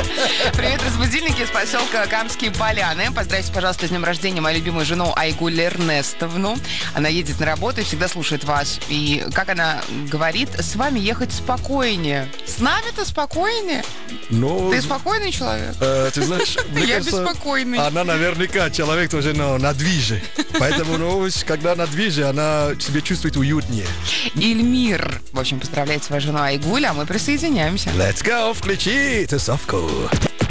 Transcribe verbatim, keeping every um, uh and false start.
Привет, разбудильники из поселка Камские Поляны. Поздравьте, пожалуйста, с днем рождения мою любимую жену Айгуль Эрнестовну. Она едет на работу и всегда слушает вас. И, как она говорит, с вами ехать спокойнее. С нами-то спокойнее? Ну, Ты спокойный человек? э, ты знаешь, мне Я кажется, беспокойный. она наверняка человек тоже, но на движе. Поэтому, ну, когда на движе, она себя чувствует уютнее. Ильмир, в общем, поздравляет свою жену Айгуль, а мы присоединяемся. Let's go, включи тусовку.